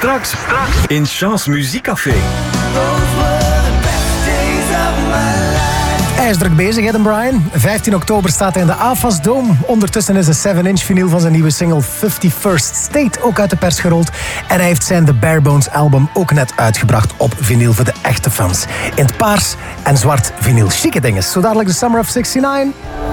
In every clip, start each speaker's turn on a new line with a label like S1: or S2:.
S1: Straks in Chance Muziekcafé.
S2: Hij is druk bezig, Ed Brian. 15 oktober staat hij in de AFAS Dome. Ondertussen is de 7-inch vinyl van zijn nieuwe single 51st State ook uit de pers gerold. En hij heeft zijn The Bare Bones album ook net uitgebracht op vinyl voor de echte fans. In het paars en zwart vinyl. Chique dinges. Zo dadelijk de Summer of 69.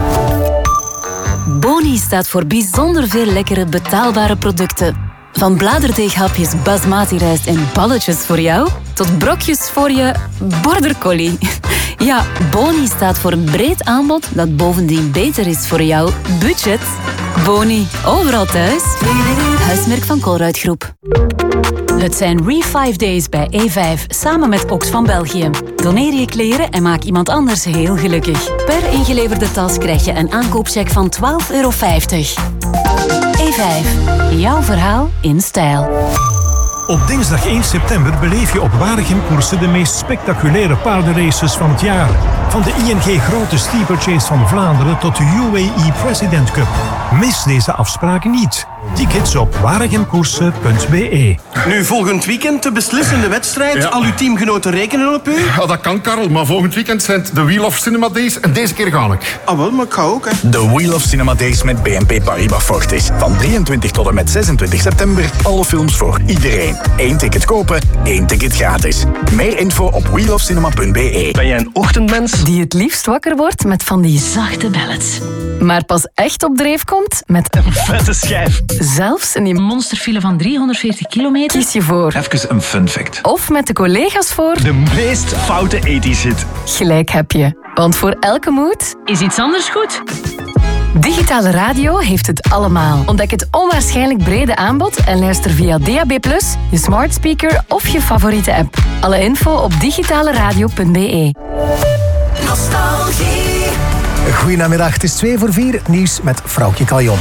S3: Boni staat voor bijzonder veel lekkere betaalbare producten. Van bladerdeeghapjes basmati rijst en balletjes voor jou, tot brokjes voor je border collie. Ja, Boni staat voor een breed aanbod dat bovendien beter is voor jouw budget. Boni, overal thuis. Huismerk van Colruyt Groep. Het zijn Re5 Days bij E5, samen met Oxfam België. Doneer je kleren en maak iemand anders heel gelukkig. Per ingeleverde tas krijg je een aankoopcheck van €12,50. E5, jouw verhaal in stijl.
S4: Op dinsdag 1 september beleef je op Waregem-koersen de meest spectaculaire paardenraces van het jaar. Van de ING Grote Steeplechase van Vlaanderen tot de UAE President Cup. Mis deze afspraken niet. Tickets op waregemkoersen.be.
S5: Nu, volgend weekend de beslissende wedstrijd.
S6: Ja.
S5: Al uw teamgenoten rekenen op u.
S6: Ja, dat kan, Karel, maar volgend weekend zijn het de Wheel of Cinema Days en deze keer ga ik.
S5: Ah, wel, maar ik ga ook, hè.
S7: De Wheel of Cinema Days met BNP Paribas Fortis. Van 23 tot en met 26 september. Alle films voor iedereen. 1 ticket kopen, 1 ticket gratis. Meer info op wheelofcinema.be.
S8: Ben jij een ochtendmens?
S3: Die het liefst wakker wordt met van die zachte ballads. Maar pas echt op dreef komt met
S8: Een vette schijf.
S3: zelfs in die
S9: monsterfile van 340 kilometer.
S3: kies je voor.
S8: Even een fun fact.
S3: Of met de collega's voor.
S8: De meest foute 80s hit.
S3: Gelijk heb je. Want voor elke moed
S9: Is iets anders goed?
S3: Digitale radio heeft het allemaal. Ontdek het onwaarschijnlijk brede aanbod en luister via DAB+, je smart speaker of je favoriete app. Alle info op digitaleradio.be.
S2: Nostalgie. Goedemiddag, het is 2:45. Het nieuws met Vrouwtje Caljon.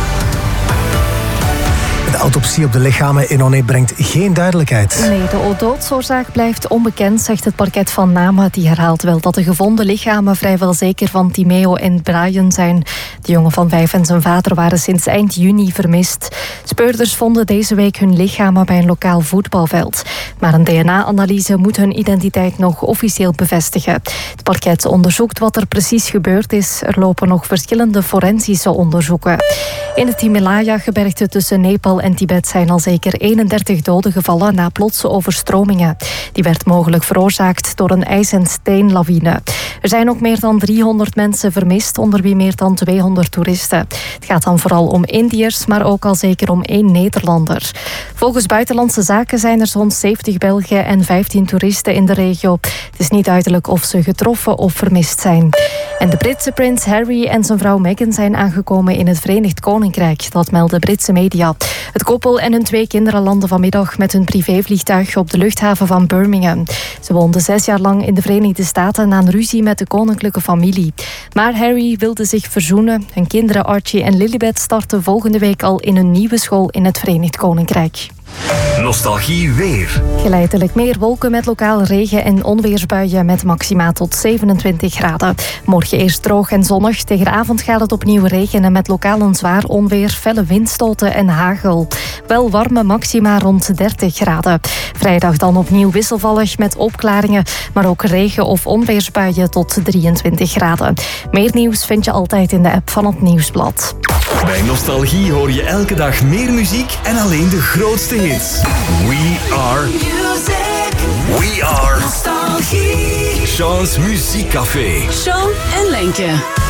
S2: De autopsie op de lichamen in Oné brengt geen duidelijkheid.
S10: Nee, de doodsoorzaak blijft onbekend, zegt het parket van Namen. Die herhaalt wel dat de gevonden lichamen vrijwel zeker van Timeo en Brian zijn. De jongen van 5 en zijn vader waren sinds eind juni vermist. Speurders vonden deze week hun lichamen bij een lokaal voetbalveld. Maar een DNA-analyse moet hun identiteit nog officieel bevestigen. Het parket onderzoekt wat er precies gebeurd is. Er lopen nog verschillende forensische onderzoeken. In het Himalaya-gebergte tussen Nepal en Tibet zijn al zeker 31 doden gevallen na plotse overstromingen. Die werd mogelijk veroorzaakt door een ijs- en steenlawine. Er zijn ook meer dan 300 mensen vermist, onder wie meer dan 200 toeristen. Het gaat dan vooral om Indiërs, maar ook al zeker om 1 Nederlander. Volgens Buitenlandse Zaken zijn er zo'n 70 Belgen en 15 toeristen in de regio. Het is niet duidelijk of ze getroffen of vermist zijn. En de Britse prins Harry en zijn vrouw Meghan zijn aangekomen in het Verenigd Koninkrijk. Dat melden Britse media. Het koppel en hun 2 kinderen landen vanmiddag met hun privévliegtuig op de luchthaven van Birmingham. Ze woonden 6 jaar lang in de Verenigde Staten na een ruzie met de koninklijke familie. Maar Harry wilde zich verzoenen. Hun kinderen Archie en Lilibet starten volgende week al in een nieuwe school in het Verenigd Koninkrijk.
S1: Nostalgie weer.
S10: Geleidelijk meer wolken met lokaal regen- en onweersbuien met maxima tot 27 graden. Morgen eerst droog en zonnig. Tegen de avond gaat het opnieuw regenen met lokaal een zwaar onweer, felle windstoten en hagel. Wel warme maxima rond 30 graden. Vrijdag dan opnieuw wisselvallig met opklaringen, maar ook regen- of onweersbuien tot 23 graden. Meer nieuws vind je altijd in de app van het Nieuwsblad.
S1: Bij Nostalgie hoor je elke dag meer muziek en alleen de grootste hits. We are music. We are Nostalgie. Chance Muziekcafé.
S3: Sean en Lenke.